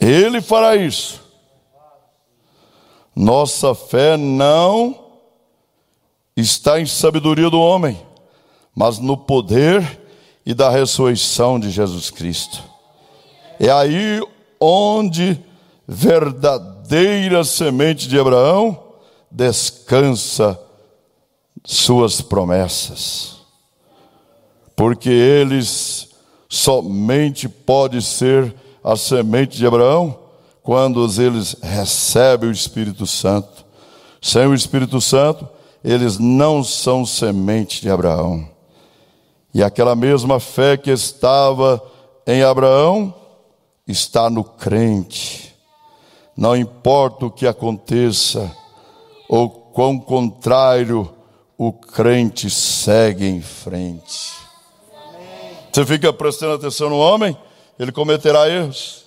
Ele fará isso. Nossa fé não está em sabedoria do homem, mas no poder e da ressurreição de Jesus Cristo. É aí onde verdadeira semente de Abraão descansa suas promessas. Porque eles somente pode ser a semente de Abraão quando eles recebem o Espírito Santo. Sem o Espírito Santo, eles não são semente de Abraão. E aquela mesma fé que estava em Abraão está no crente. Não importa o que aconteça, ou quão contrário, o crente segue em frente. Você fica prestando atenção no homem, ele cometerá erros.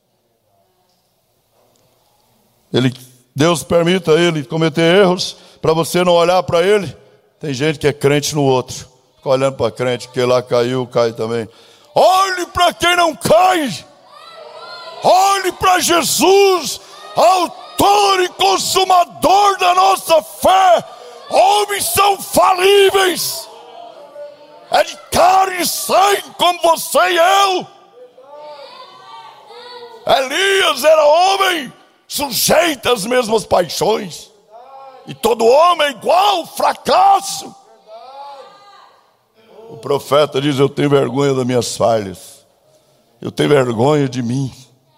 Deus permita ele cometer erros, para você não olhar para ele. Tem gente que é crente no outro, fica olhando para crente, que lá caiu, cai também. Olhe para quem não cai. Olhe para Jesus, autor e consumador da nossa fé. Homens são falíveis, é de carne e sangue como você e eu. Elias era homem, sujeito às mesmas paixões, e todo homem é igual, fracasso. O profeta diz: eu tenho vergonha das minhas falhas, eu tenho vergonha de mim,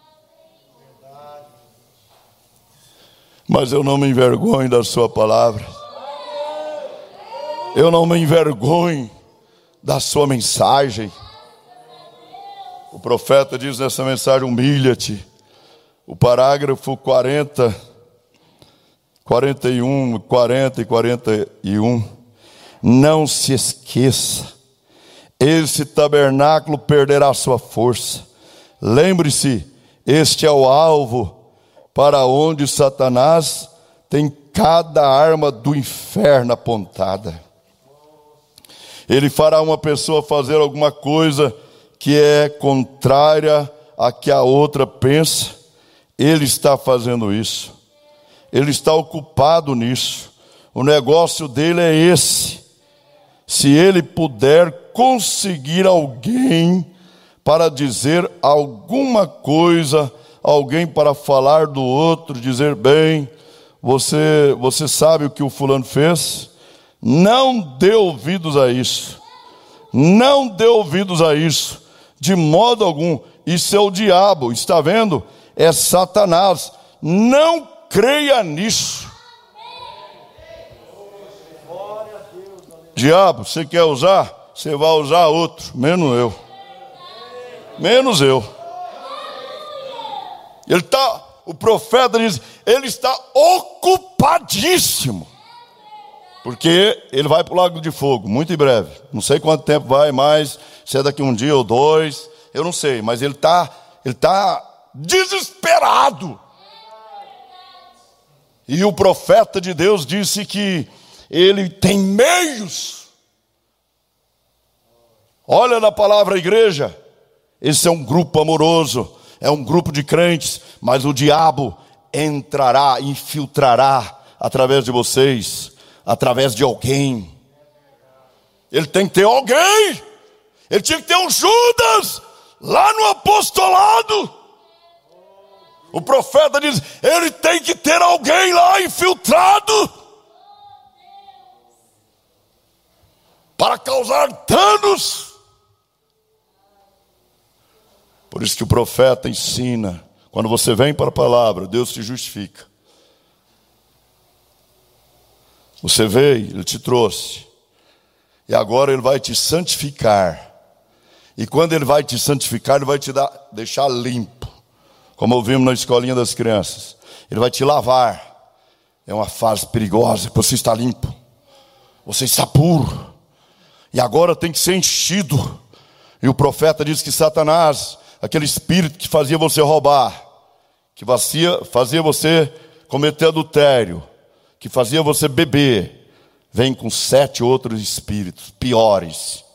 mas eu não me envergonho da sua palavra. Eu não me envergonho da sua mensagem. O profeta diz nessa mensagem: humilha-te. O parágrafo 40 e 41. Não se esqueça, esse tabernáculo perderá sua força. Lembre-se, este é o alvo para onde Satanás tem cada arma do inferno apontada. Ele fará uma pessoa fazer alguma coisa que é contrária a que a outra pensa. Ele está fazendo isso. Ele está ocupado nisso. O negócio dele é esse. Se ele puder conseguir alguém para dizer alguma coisa, alguém para falar do outro, dizer: bem, você sabe o que o fulano fez? Não dê ouvidos a isso. Não dê ouvidos a isso, de modo algum. Isso é o diabo, está vendo? É Satanás. Não creia nisso. Diabo, você quer usar? Você vai usar outro, menos eu. Menos eu. O profeta diz, ele está ocupadíssimo. Porque ele vai para o lago de fogo, muito em breve. Não sei quanto tempo vai mais, se é daqui um dia ou dois, eu não sei. Mas ele está desesperado. E o profeta de Deus disse que ele tem meios. Olha na palavra igreja. Esse é um grupo amoroso, é um grupo de crentes. Mas o diabo entrará, infiltrará através de vocês, através de alguém. Ele tem que ter alguém. Ele tinha que ter um Judas lá no apostolado. O profeta diz, ele tem que ter alguém lá infiltrado para causar danos. Por isso que o profeta ensina, quando você vem para a palavra, Deus te justifica. Você veio, ele te trouxe. E agora ele vai te santificar. E quando ele vai te santificar, ele vai te deixar limpo. Como ouvimos na escolinha das crianças. Ele vai te lavar. É uma fase perigosa, que você está limpo. Você está puro. E agora tem que ser enchido. E o profeta diz que Satanás, aquele espírito que fazia você roubar, que fazia você cometer adultério, que fazia você beber, vem com 7 outros espíritos piores.